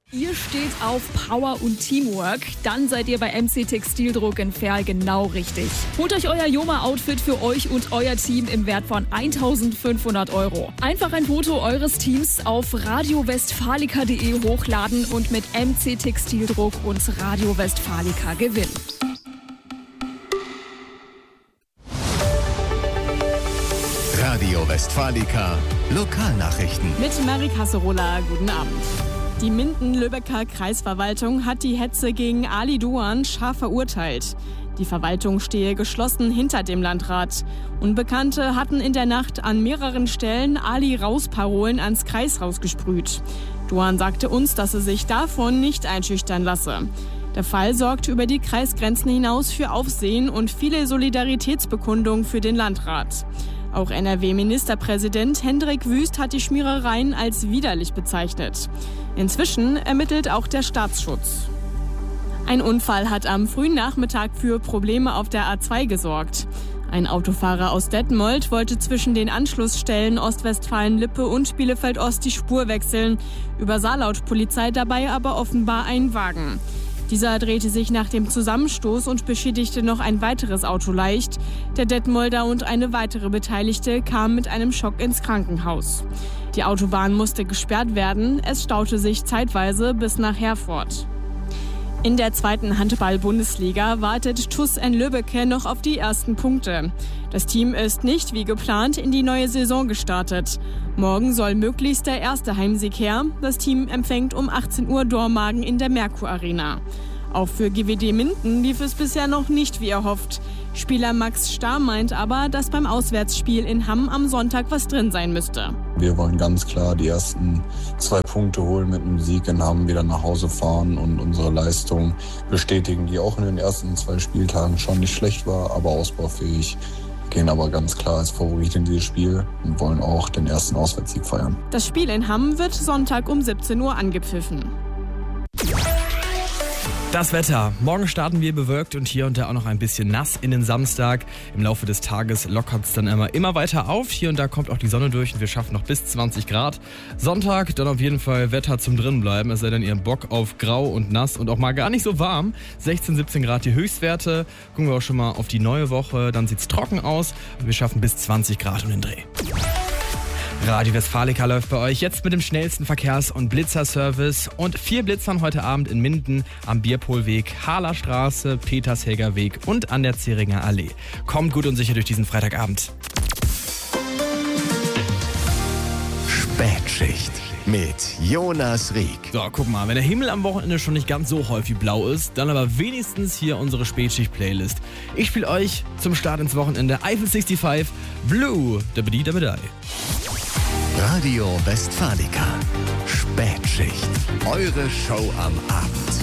Ihr steht auf Power und Teamwork, dann seid ihr bei MC Textildruck in Verl genau richtig. Holt euch euer Joma-Outfit für euch und euer Team im Wert von 1.500 €. Einfach ein Foto eures Teams auf radiowestfalica.de hochladen und mit MC Textildruck und Radio Westfalica gewinnen. Radio Westfalica Lokalnachrichten. Mit Marie Kasserola, guten Abend. Die Minden-Lübecker Kreisverwaltung hat die Hetze gegen Ali Doğan scharf verurteilt. Die Verwaltung stehe geschlossen hinter dem Landrat. Unbekannte hatten in der Nacht an mehreren Stellen Ali-Raus-Parolen ans Kreishaus gesprüht. Doğan sagte uns, dass er sich davon nicht einschüchtern lasse. Der Fall sorgt über die Kreisgrenzen hinaus für Aufsehen und viele Solidaritätsbekundungen für den Landrat. Auch NRW-Ministerpräsident Hendrik Wüst hat die Schmierereien als widerlich bezeichnet. Inzwischen ermittelt auch der Staatsschutz. Ein Unfall hat am frühen Nachmittag für Probleme auf der A2 gesorgt. Ein Autofahrer aus Detmold wollte zwischen den Anschlussstellen Ostwestfalen-Lippe und Bielefeld-Ost die Spur wechseln, übersah laut Polizei dabei aber offenbar einen Wagen. Dieser drehte sich nach dem Zusammenstoß und beschädigte noch ein weiteres Auto leicht. Der Detmolder und eine weitere Beteiligte kamen mit einem Schock ins Krankenhaus. Die Autobahn musste gesperrt werden. Es staute sich zeitweise bis nach Herford. In der 2. Handball-Bundesliga wartet TuS Lübbecke noch auf die ersten Punkte. Das Team ist nicht wie geplant in die neue Saison gestartet. Morgen soll möglichst der erste Heimsieg her. Das Team empfängt um 18 Uhr Dormagen in der Merkur Arena. Auch für GWD Minden lief es bisher noch nicht wie erhofft. Spieler Max Starr meint aber, dass beim Auswärtsspiel in Hamm am Sonntag was drin sein müsste. Wir wollen ganz klar die ersten 2 Punkte holen mit einem Sieg in Hamm, wieder nach Hause fahren und unsere Leistung bestätigen, die auch in den ersten 2 Spieltagen schon nicht schlecht war, aber ausbaufähig. Gehen aber ganz klar als Favorit in dieses Spiel und wollen auch den ersten Auswärtssieg feiern. Das Spiel in Hamm wird Sonntag um 17 Uhr angepfiffen. Das Wetter. Morgen starten wir bewölkt und hier und da auch noch ein bisschen nass in den Samstag. Im Laufe des Tages lockert es dann immer weiter auf. Hier und da kommt auch die Sonne durch und wir schaffen noch bis 20 Grad. Sonntag dann auf jeden Fall Wetter zum Drinbleiben. Es sei denn, ihr habt Bock auf grau und nass und auch mal gar nicht so warm. 16, 17 Grad die Höchstwerte. Gucken wir auch schon mal auf die neue Woche. Dann sieht es trocken aus und wir schaffen bis 20 Grad um den Dreh. Radio Westfalica läuft bei euch jetzt mit dem schnellsten Verkehrs- und Blitzerservice und 4 Blitzern heute Abend in Minden am Bierpolweg, Harler Straße, Petershäger Weg und an der Zähringer Allee. Kommt gut und sicher durch diesen Freitagabend. Spätschicht mit Jonas Rieck. So, guck mal, wenn der Himmel am Wochenende schon nicht ganz so häufig blau ist, dann aber wenigstens hier unsere Spätschicht-Playlist. Ich spiele euch zum Start ins Wochenende Eiffel 65, Blue, dabidi dabidai. Radio Westfalica Spätschicht. Eure Show am Abend.